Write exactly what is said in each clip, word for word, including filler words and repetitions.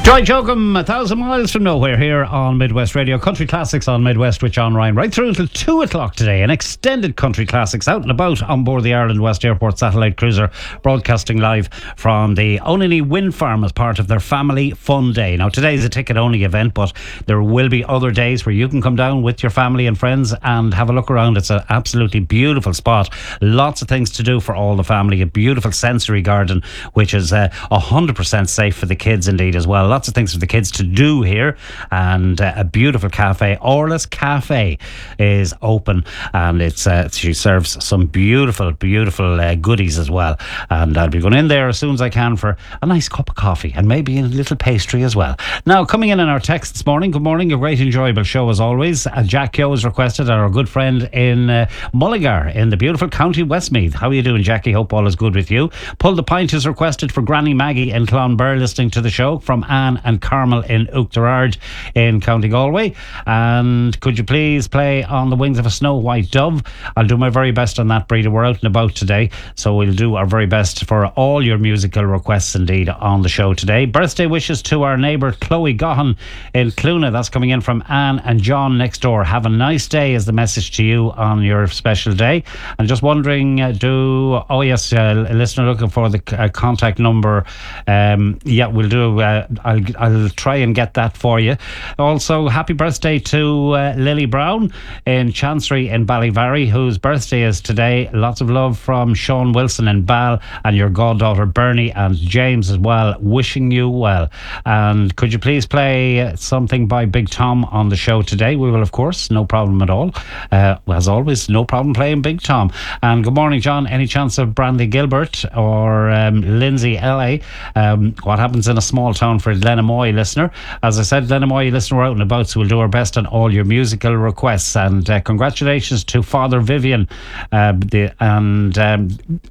Joy Jokum, a thousand miles from nowhere here on Midwest Radio. Country Classics on Midwest with John Ryan. Right through until two o'clock today. An extended Country Classics out and about on board the Ireland West Airport satellite cruiser, broadcasting live from the Onany Wind Farm as part of their Family Fun Day. Now, today is a ticket-only event, but there will be other days where you can come down with your family and friends and have a look around. It's an absolutely beautiful spot. Lots of things to do for all the family. A beautiful sensory garden, which is uh, one hundred percent safe for the kids indeed as well. Lots of things for the kids to do here, and uh, a beautiful cafe. Orla's Cafe is open, and it's uh, she serves some beautiful beautiful uh, goodies as well, and I'll be going in there as soon as I can for a nice cup of coffee and maybe a little pastry as well. Now, coming in on our text this morning, good morning, a great enjoyable show as always. uh, Jack Yo has requested, our good friend in uh, Mullingar in the beautiful County Westmeath. How are you doing, Jackie? Hope all is good with you. Pull the Pint is requested for Granny Maggie in Clonbur, listening to the show, from Anne and Carmel in Oughterard in County Galway. And could you please play On the Wings of a Snow White Dove? I'll do my very best on that, Breeder. We're out and about today, so we'll do our very best for all your musical requests indeed on the show today. Birthday wishes to our neighbour Chloe Gohan in Cluna. That's coming in from Anne and John next door. Have a nice day is the message to you on your special day. And just wondering, uh, do oh yes, uh, a listener looking for the uh, contact number. Um, yeah, we'll do. Uh, I'll I'll try and get that for you. Also, happy birthday to uh, Lily Brown in Chancery in Ballyvarry, whose birthday is today. Lots of love from Sean Wilson in Bal, and your goddaughter Bernie and James as well, wishing you well. And could you please play something by Big Tom on the show today? We will, of course, no problem at all. Uh, as always, no problem playing Big Tom. And good morning, John. Any chance of Brandy Gilbert or um, Lindsay L A? Um, what happens in a small town for Glenamoy listener? As I said, Glenamoy listener, we're out and about, so we'll do our best on all your musical requests. And uh, congratulations to Father Vivian uh, the, and um,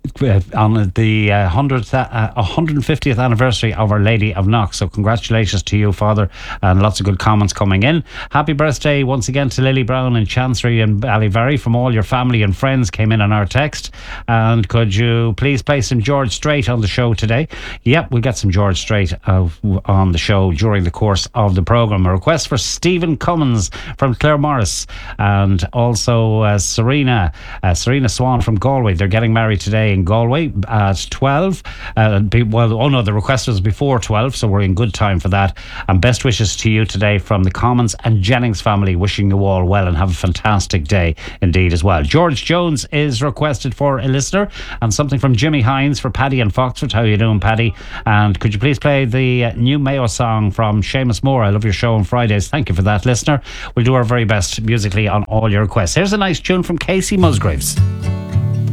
on the uh, one hundredth, uh, one hundred fiftieth anniversary of Our Lady of Knox. So congratulations to you, Father, and lots of good comments coming in. Happy birthday once again to Lily Brown in Chancery and Ballyvarry from all your family and friends came in on our text. And could you please play some George Strait on the show today? Yep, we'll get some George Strait uh, on the show during the course of the programme. A request for Stephen Cummins from Claremorris, and also uh, Serena uh, Serena Swan from Galway. They're getting married today in Galway at twelve. Uh, be, well, oh no, the request was before twelve, so we're in good time for that. And best wishes to you today from the Commons and Jennings family, wishing you all well and have a fantastic day indeed as well. George Jones is requested for a listener, and something from Jimmy Hines for Paddy and Foxford. How are you doing, Paddy? And could you please play the uh, new Mayo song from Seamus Moore? I love your show on Fridays. Thank you for that, listener. We'll do our very best musically on all your requests. Here's a nice tune from Casey Musgraves.